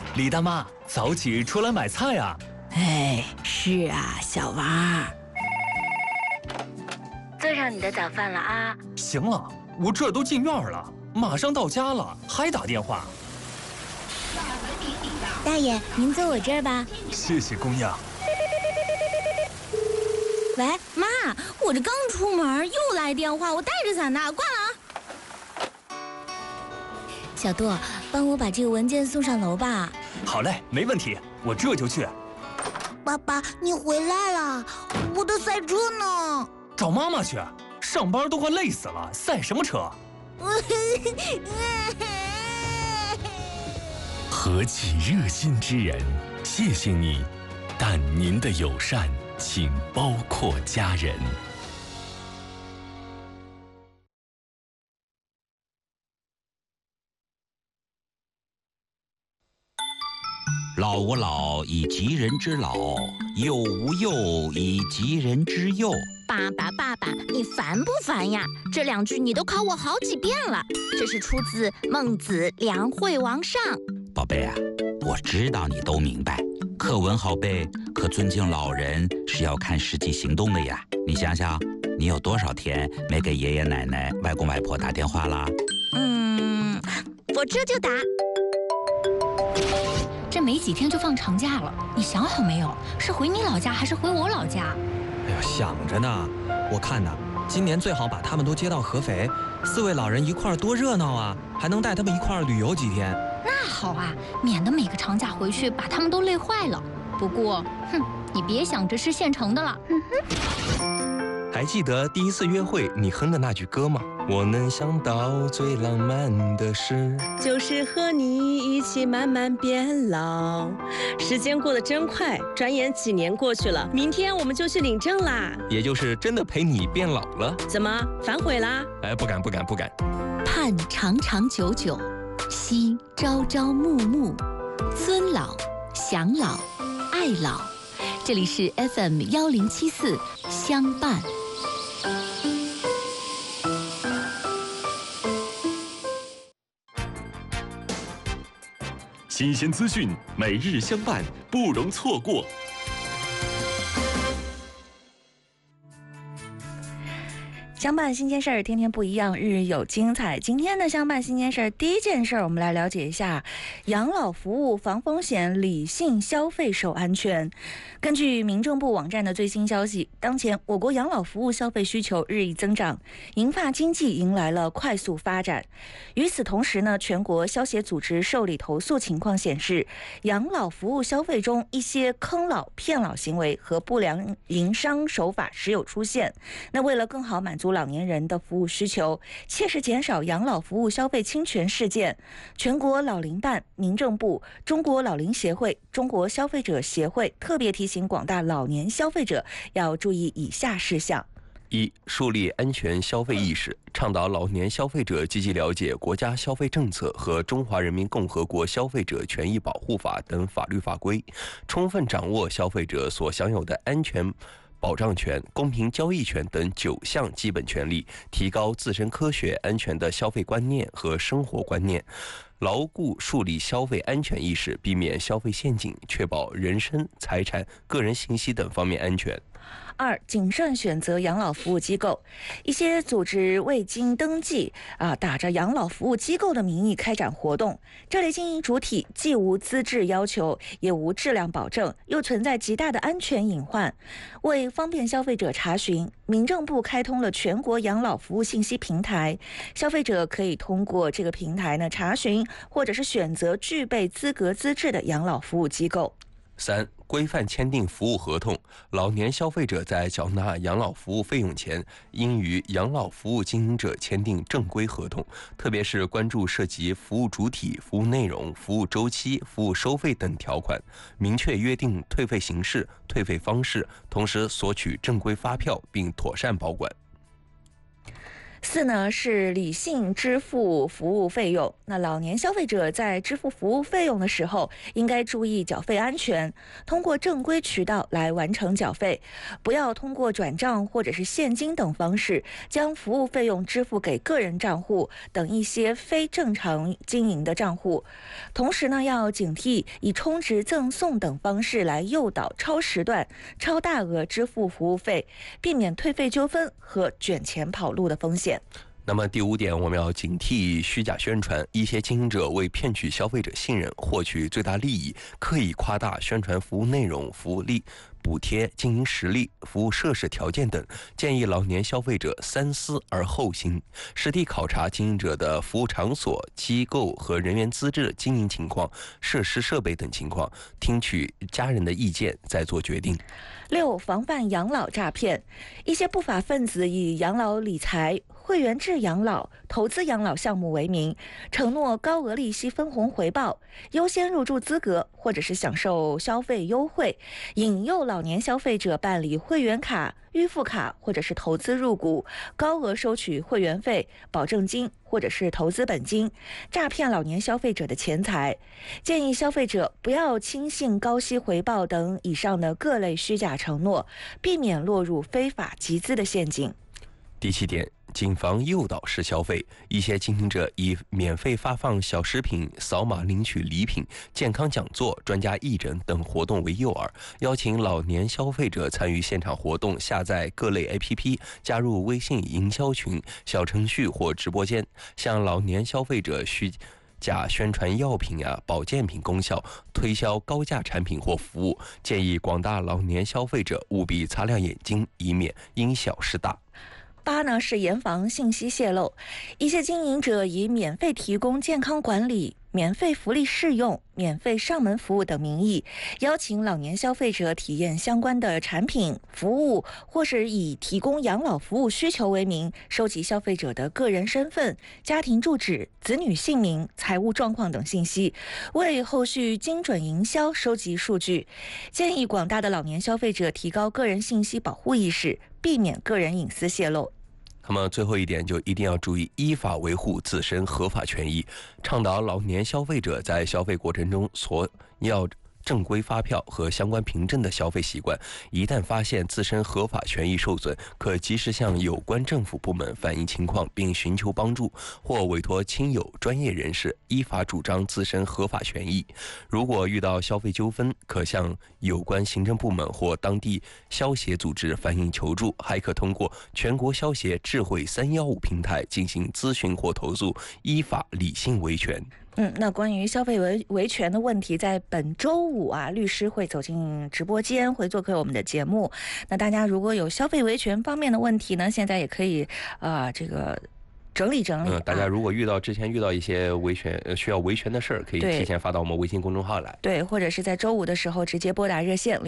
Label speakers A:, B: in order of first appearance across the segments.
A: 李大妈，早起出来买菜啊！
B: 哎，是啊，小娃。
C: 做上你的早饭了啊！
A: 行了，我这都进院了，马上到家了，还打电话。
C: 大爷，您坐我这儿吧。
A: 谢谢姑娘。
B: 喂，妈，我这刚出门又来电话，我带着伞呢，挂了啊。
C: 小杜，帮我把这个文件送上楼吧。
A: 好嘞，没问题，我这就去。
D: 爸爸，你回来了，我的赛车呢？
A: 找妈妈去，上班都快累死了，赛什么车？
E: 何其热心之人，谢谢你，但您的友善请包括家人。
F: 老吾老以及人之老，幼吾幼以及人之幼。
G: 爸爸，你烦不烦呀？这2句你都考我好几遍了。这是出自《孟子·梁惠王上》。
F: 宝贝啊，我知道你都明白，课文好背，可尊敬老人是要看实际行动的呀。你想想，你有多少天没给爷爷奶奶、外公外婆打电话啦？
G: 我这就打。
H: 这没几天就放长假了，你想好没有？是回你老家还是回我老家？
I: 哎呀，想着呢。我看呢，今年最好把他们都接到合肥，4位老人一块儿多热闹啊！还能带他们一块儿旅游几天。
H: 那好啊，免得每个长假回去把他们都累坏了。不过，你别想着吃现成的了。
J: 还记得第一次约会你哼的那句歌吗？我能想到最浪漫的事，
K: 就是和你一起慢慢变老。时间过得真快，转眼几年过去了，明天我们就去领证啦。
J: 也就是真的陪你变老了。
K: 怎么反悔啦？
J: 哎，不敢。
L: 盼长长久久，惜朝朝暮暮，尊老享老爱老。这里是 FM1074相伴。
E: 新鲜资讯，每日相伴，不容错过。
M: 相伴新鲜事儿，天天不一样，日日有精彩。今天的相伴新鲜事儿，第一件事儿，我们来了解一下养老服务防风险，理性消费守安全。根据民政部网站的最新消息，当前我国养老服务消费需求日益增长，银发经济迎来了快速发展。与此同时呢，全国消协组织受理投诉情况显示，养老服务消费中一些坑老骗老行为和不良营商手法时有出现。那为了更好满足老年人的服务需求，切实减少养老服务消费侵权事件，全国老龄办、民政部、中国老龄协会、中国消费者协会特别提醒广大老年消费者要注意以下事项：
J: 一、树立安全消费意识，倡导老年消费者积极了解国家消费政策和《中华人民共和国消费者权益保护法》等法律法规，充分掌握消费者所享有的安全保障权、公平交易权等9项基本权利，提高自身科学安全的消费观念和生活观念，牢固树立消费安全意识，避免消费陷阱，确保人身、财产、个人信息等方面安全。
M: 2、谨慎选择养老服务机构。一些组织未经登记打着养老服务机构的名义开展活动，这类经营主体既无资质要求，也无质量保证，又存在极大的安全隐患。为方便消费者查询，民政部开通了全国养老服务信息平台，消费者可以通过这个平台呢查询或者是选择具备资格资质的养老服务机构。
J: 3、规范签订服务合同。老年消费者在缴纳养老服务费用前，应与养老服务经营者签订正规合同，特别是关注涉及服务主体、服务内容、服务周期、服务收费等条款，明确约定退费形式、退费方式，同时索取正规发票并妥善保管。
M: 4呢是理性支付服务费用。那老年消费者在支付服务费用的时候，应该注意缴费安全，通过正规渠道来完成缴费，不要通过转账或者是现金等方式将服务费用支付给个人账户等一些非正常经营的账户。同时呢，要警惕以充值、赠送等方式来诱导超时段、超大额支付服务费，避免退费纠纷和卷钱跑路的风险。
J: 那么第5点，我们要警惕虚假宣传，一些经营者为骗取消费者信任，获取最大利益，刻意夸大宣传服务内容、服务力、补贴、经营实力、服务设施条件等，建议老年消费者三思而后行，实地考察经营者的服务场所、机构和人员资质、经营情况、设施设备等情况，听取家人的意见再做决定。
M: 6、防范养老诈骗。一些不法分子以养老理财、会员制养老、投资养老项目为名，承诺高额利息分红回报、优先入住资格，或者是享受消费优惠，引诱老年消费者办理会员卡、预付卡或者是投资入股，高额收取会员费、保证金或者是投资本金，诈骗老年消费者的钱财。建议消费者不要轻信高息回报等以上的各类虚假承诺，避免落入非法集资的陷阱。
J: 第7点，谨防诱导式消费。一些经营者以免费发放小食品、扫码领取礼品、健康讲座、专家义诊等活动为诱饵，邀请老年消费者参与现场活动，下载各类 APP， 加入微信营销群、小程序或直播间，向老年消费者虚假宣传药品保健品功效，推销高价产品或服务。建议广大老年消费者务必擦亮眼睛，以免因小失大。
M: 8呢是严防信息泄露。一些经营者以免费提供健康管理、免费福利试用、免费上门服务等名义，邀请老年消费者体验相关的产品、服务，或是以提供养老服务需求为名，收集消费者的个人身份、家庭住址、子女姓名、财务状况等信息，为后续精准营销收集数据。建议广大的老年消费者提高个人信息保护意识，避免个人隐私泄露。
J: 那么最后一点，就一定要注意依法维护自身合法权益，倡导老年消费者在消费过程中所要正规发票和相关凭证的消费习惯，一旦发现自身合法权益受损，可及时向有关政府部门反映情况并寻求帮助，或委托亲友、专业人士依法主张自身合法权益。如果遇到消费纠纷，可向有关行政部门或当地消协组织反映求助，还可通过全国消协智慧315平台进行咨询或投诉，依法理性维权。
M: 那关于消费维权的问题，在本周五律师会走进直播间，会做客我们的节目。那大家如果有消费维权方面的问题呢，现在也可以整理整理。
J: 大家如果之前遇到一些需要维权的事儿，可以提前发到我们微信公众号来。
M: 对，或者是在周五的时候直接拨打热线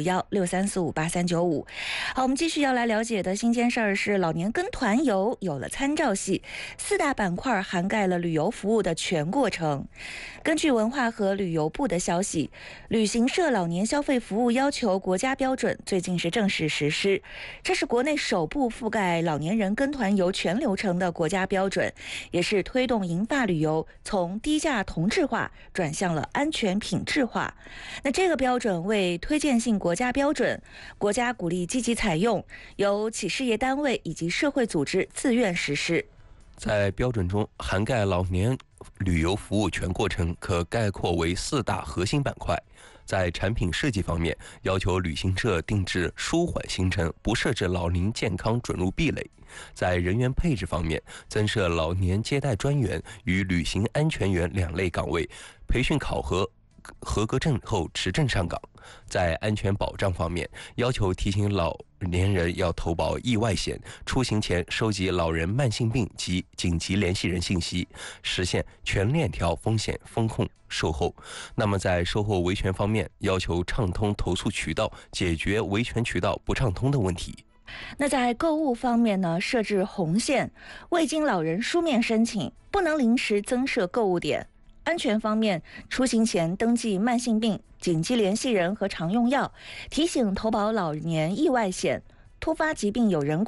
M: 055163458395。好，我们继续要来了解的新鲜事儿是老年跟团游有了参照系，4大板块涵盖了旅游服务的全过程。根据文化和旅游部的消息，旅行社老年消费服务要求国家标准最近是正式实施，这是国内首部覆盖老年人跟团游全流程的国家标准，也是推动银发旅游从低价同质化转向了安全品质化。那这个标准为推荐性国家标准，国家鼓励积极采用，由企事业单位以及社会组织自愿实施。
J: 在标准中涵盖老年旅游服务全过程，可概括为4大核心板块。在产品设计方面，要求旅行社定制舒缓行程，不设置老龄健康准入壁垒。在人员配置方面，增设老年接待专员与旅行安全员2类岗位，培训考核合格证后持证上岗。在安全保障方面，要求提醒老年人要投保意外险，出行前收集老人慢性病及紧急联系人信息，实现全链条风险风控售后。那么在售后维权方面，要求畅通投诉渠道，解决维权渠道不畅通的问题。
M: 那在购物方面呢，设置红线，未经老人书面申请，不能临时增设购物点。安全方面，出行前登记慢性病、紧急联系人和常用药，提醒投保老年意外险，突发疾病有人管，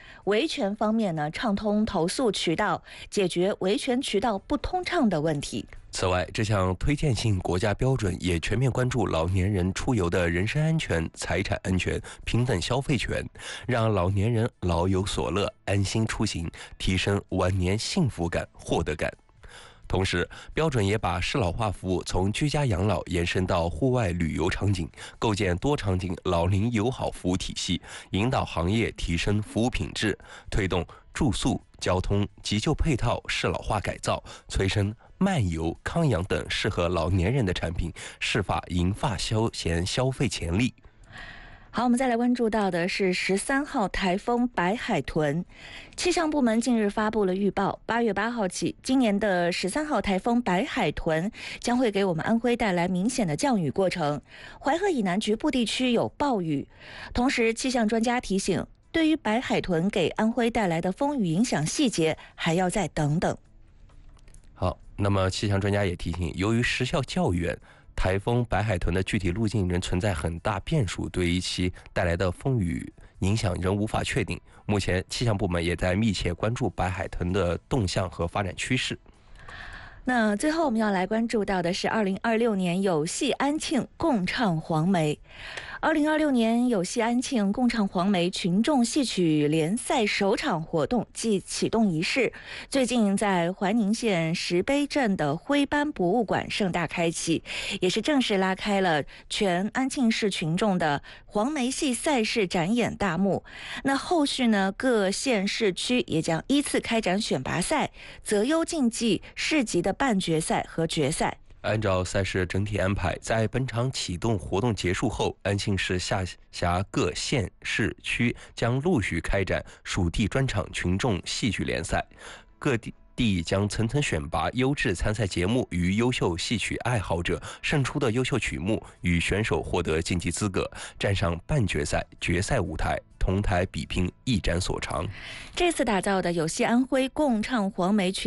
M: 维权方面呢，畅通投诉渠道，解决维权渠道不通畅的问题。
J: 此外，这项推荐性国家标准也全面关注老年人出游的人身安全、财产安全、平等消费权，让老年人老有所乐，安心出行，提升晚年幸福感、获得感。同时，标准也把适老化服务从居家养老延伸到户外旅游场景，构建多场景老龄友好服务体系，引导行业提升服务品质，推动住宿、交通、急救配套适老化改造，催生漫游、康养等适合老年人的产品，释放银发休闲消费潜力。
M: 好，我们再来关注到的是13号台风白海豚。气象部门近日发布了预报，8月8号起，今年的13号台风白海豚将会给我们安徽带来明显的降雨过程，淮河以南局部地区有暴雨。同时，气象专家提醒，对于白海豚给安徽带来的风雨影响细节，还要再等等。
J: 好，那么气象专家也提醒，由于时效较远，台风白海豚的具体路径仍存在很大变数，对于其带来的风雨影响仍无法确定。目前，气象部门也在密切关注白海豚的动向和发展趋势。
M: 那最后我们要来关注到的是2026年有戏安庆共唱黄梅。2026年有戏安庆共唱黄梅群众戏曲联赛首场活动暨启动仪式，最近在怀宁县石碑镇的徽班博物馆盛大开启，也是正式拉开了全安庆市群众的黄梅戏赛事展演大幕。那后续呢，各县市区也将依次开展选拔赛、择优竞技、市级的半决赛和决赛。
J: 按照赛事整体安排，在本场启动活动结束后，安庆市下辖各县市区将陆续开展属地专场群众戏曲联赛，各地将层层选拔优质参赛节目与优秀戏曲爱好者，胜出的优秀曲目与选手获得晋级资格，站上半决赛、决赛舞台，同台比拼，一展所长。
M: 这次打造的有戏安徽共唱黄梅群